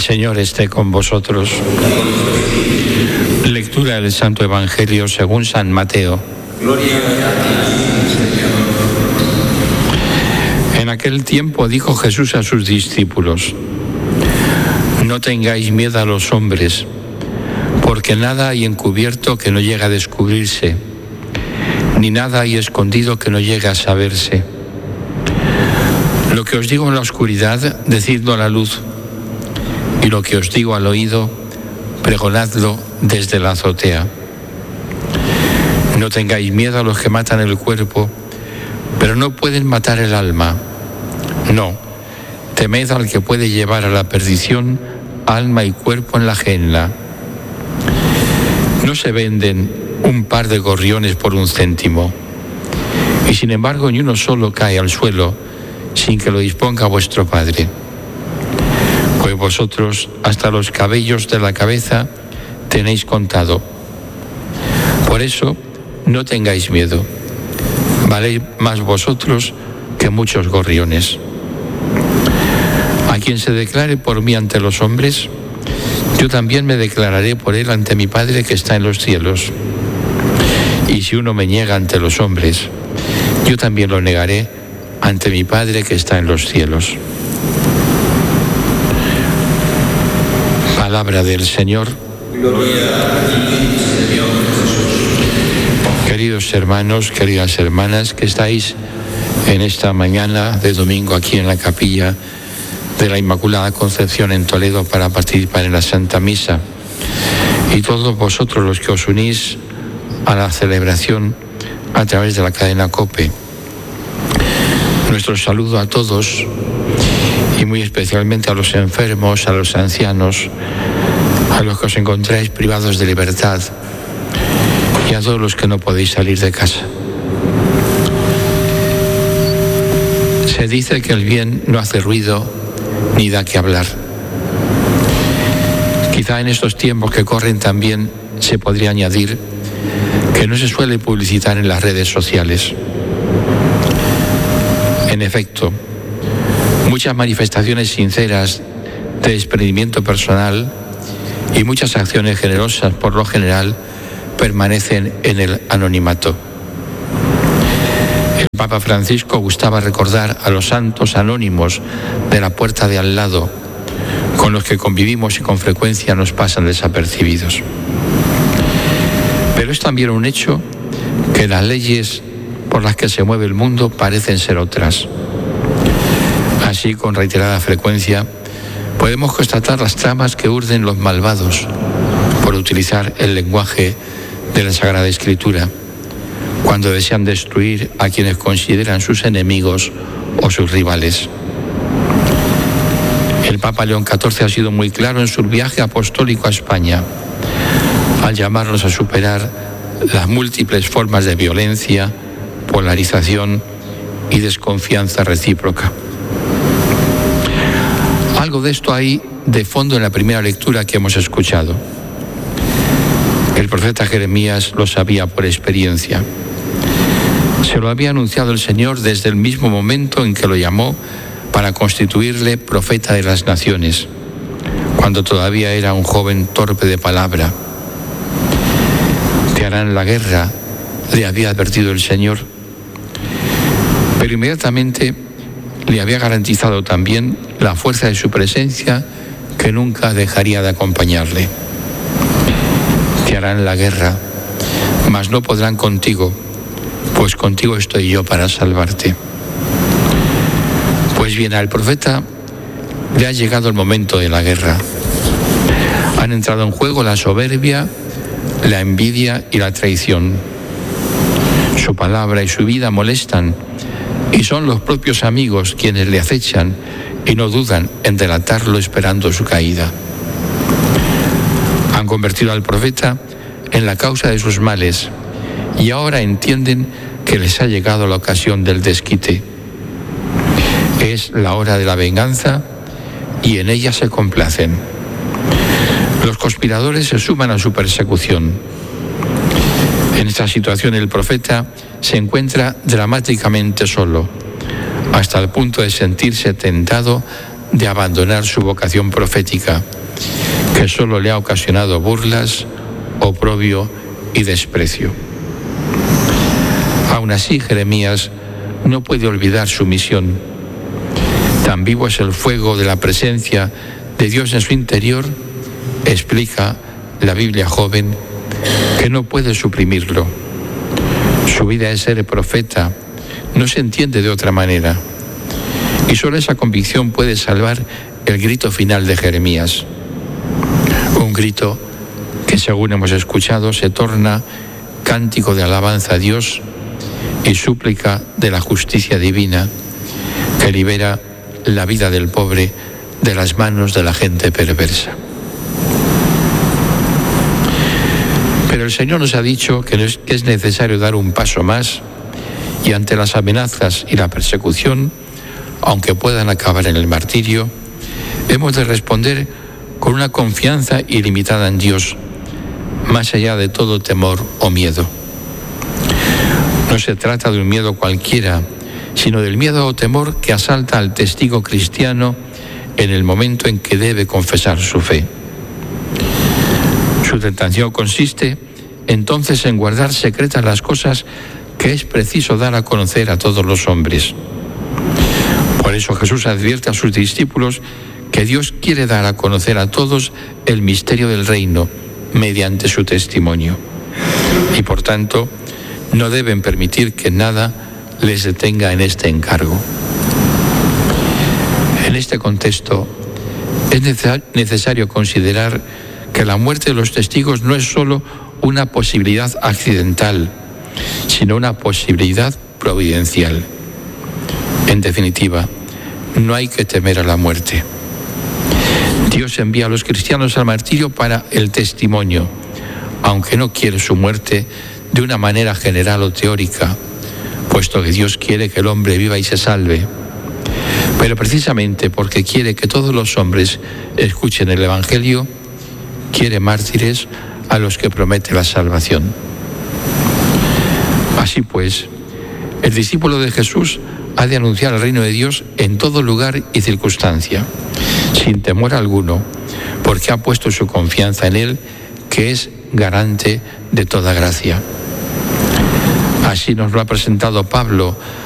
Señor esté con vosotros. Lectura del Santo Evangelio según San Mateo. Gloria a ti, Señor. En aquel tiempo dijo Jesús a sus discípulos: no tengáis miedo a los hombres, porque nada hay encubierto que no llegue a descubrirse, ni nada hay escondido que no llegue a saberse. Lo que os digo en la oscuridad, decidlo a la luz, y lo que os digo al oído, pregonadlo desde la azotea. No tengáis miedo a los que matan el cuerpo, pero no pueden matar el alma. No, temed al que puede llevar a la perdición alma y cuerpo en la gehenna. No se venden un par de gorriones por 1 céntimo, y sin embargo ni uno solo cae al suelo sin que lo disponga vuestro Padre. Pues vosotros hasta los cabellos de la cabeza tenéis contado. Por eso no tengáis miedo, valéis más vosotros que muchos gorriones. A quien se declare por mí ante los hombres, yo también me declararé por él ante mi Padre que está en los cielos. Y si uno me niega ante los hombres, yo también lo negaré ante mi Padre que está en los cielos. Palabra del Señor. Gloria a ti, Señor Jesús. Queridos hermanos, queridas hermanas, que estáis en esta mañana de domingo aquí en la capilla de la Inmaculada Concepción en Toledo para participar en la Santa Misa, y todos vosotros los que os unís a la celebración a través de la cadena COPE. Nuestro saludo a todos, y muy especialmente a los enfermos, a los ancianos, a los que os encontráis privados de libertad y a todos los que no podéis salir de casa. Se dice que el bien no hace ruido ni da que hablar. Quizá en estos tiempos que corren también se podría añadir que no se suele publicitar en las redes sociales. En efecto, muchas manifestaciones sinceras de desprendimiento personal y muchas acciones generosas, por lo general, permanecen en el anonimato. El Papa Francisco gustaba recordar a los santos anónimos de la puerta de al lado, con los que convivimos y con frecuencia nos pasan desapercibidos. Pero es también un hecho que las leyes por las que se mueve el mundo parecen ser otras. Así, con reiterada frecuencia, podemos constatar las tramas que urden los malvados, por utilizar el lenguaje de la Sagrada Escritura, cuando desean destruir a quienes consideran sus enemigos o sus rivales. El Papa León XIV ha sido muy claro en su viaje apostólico a España, al llamarnos a superar las múltiples formas de violencia, polarización y desconfianza recíproca. Algo de esto hay de fondo en la primera lectura que hemos escuchado. El profeta Jeremías lo sabía por experiencia. Se lo había anunciado el Señor desde el mismo momento en que lo llamó para constituirle profeta de las naciones, cuando todavía era un joven torpe de palabra. Te harán la guerra, le había advertido el Señor. Pero inmediatamente le había garantizado también la fuerza de su presencia, que nunca dejaría de acompañarle. Te harán la guerra, mas no podrán contigo, pues contigo estoy yo para salvarte. Pues bien, al profeta le ha llegado el momento de la guerra. Han entrado en juego la soberbia, la envidia y la traición. Su palabra y su vida molestan, y son los propios amigos quienes le acechan y no dudan en delatarlo esperando su caída. Han convertido al profeta en la causa de sus males y ahora entienden que les ha llegado la ocasión del desquite. Es la hora de la venganza y en ella se complacen. Los conspiradores se suman a su persecución. En esta situación el profeta se encuentra dramáticamente solo, hasta el punto de sentirse tentado de abandonar su vocación profética, que solo le ha ocasionado burlas, oprobio y desprecio. Aún así, Jeremías no puede olvidar su misión. Tan vivo es el fuego de la presencia de Dios en su interior, explica la Biblia joven, que no puede suprimirlo. Su vida es ser profeta, no se entiende de otra manera. Y solo esa convicción puede salvar el grito final de Jeremías. Un grito que, según hemos escuchado, se torna cántico de alabanza a Dios y súplica de la justicia divina que libera la vida del pobre de las manos de la gente perversa. Pero el Señor nos ha dicho que es necesario dar un paso más y ante las amenazas y la persecución, aunque puedan acabar en el martirio, hemos de responder con una confianza ilimitada en Dios, más allá de todo temor o miedo. No se trata de un miedo cualquiera, sino del miedo o temor que asalta al testigo cristiano en el momento en que debe confesar su fe. Su tentación consiste entonces en guardar secretas las cosas que es preciso dar a conocer a todos los hombres. Por eso Jesús advierte a sus discípulos que Dios quiere dar a conocer a todos el misterio del reino mediante su testimonio. Y por tanto, no deben permitir que nada les detenga en este encargo. En este contexto, es necesario considerar que la muerte de los testigos no es solo una posibilidad accidental, sino una posibilidad providencial. En definitiva, no hay que temer a la muerte. Dios envía a los cristianos al martirio para el testimonio, aunque no quiere su muerte de una manera general o teórica, puesto que Dios quiere que el hombre viva y se salve. Pero precisamente porque quiere que todos los hombres escuchen el Evangelio, quiere mártires a los que promete la salvación. Así pues, el discípulo de Jesús ha de anunciar el reino de Dios en todo lugar y circunstancia, sin temor alguno, porque ha puesto su confianza en Él, que es garante de toda gracia. Así nos lo ha presentado Pablo